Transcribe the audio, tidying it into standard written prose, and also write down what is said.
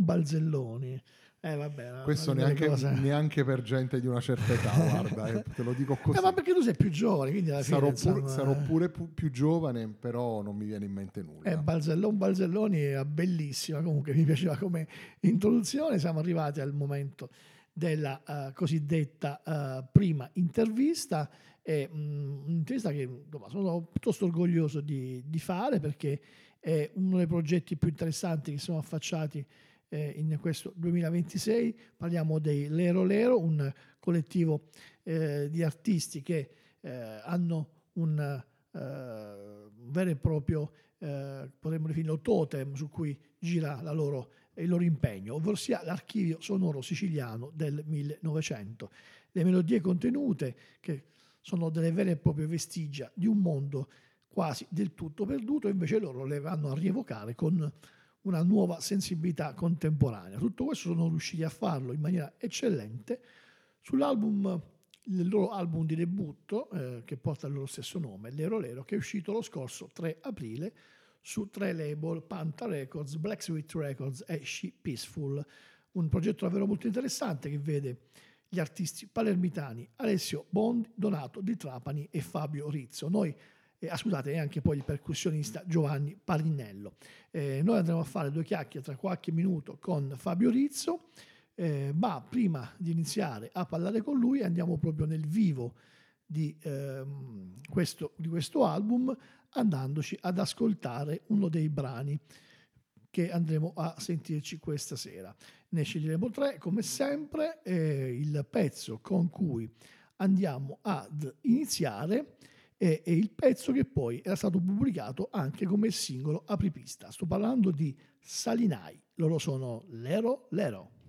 non Balzelloni. Vabbè, questo neanche per gente di una certa età, guarda, te lo dico così. Ma perché tu sei più giovane, quindi alla fine sarò pure più giovane, però non mi viene in mente nulla. Balzelloni era bellissima, comunque mi piaceva come introduzione. Siamo arrivati al momento della cosiddetta prima intervista, un'intervista che sono piuttosto orgoglioso di fare, perché è uno dei progetti più interessanti che siamo affacciati in questo 2026. Parliamo dei Lero Lero, un collettivo di artisti che hanno un vero e proprio, potremmo definirlo totem, su cui gira il loro impegno, ovvero sia l'archivio sonoro siciliano del 1900. Le melodie contenute, che sono delle vere e proprie vestigia di un mondo quasi del tutto perduto, invece loro le vanno a rievocare con una nuova sensibilità contemporanea. Tutto questo sono riusciti a farlo in maniera eccellente il loro album di debutto, che porta il loro stesso nome, Lero Lero, che è uscito lo scorso 3 aprile su 3 label: Panta Records, Black Sweet Records e She Peaceful. Un progetto davvero molto interessante che vede gli artisti palermitani Alessio Bondi, Donato Di Trapani e Fabio Rizzo. E anche poi il percussionista Giovanni Parinello. Noi andremo a fare 2 chiacchiere tra qualche minuto con Fabio Rizzo, ma prima di iniziare a parlare con lui andiamo proprio nel vivo di questo album, andandoci ad ascoltare uno dei brani che andremo a sentirci questa sera. Ne sceglieremo 3 come sempre. Il pezzo con cui andiamo ad iniziare è il pezzo che poi era stato pubblicato anche come singolo apripista. Sto parlando di Salinai, loro sono Lero Lero.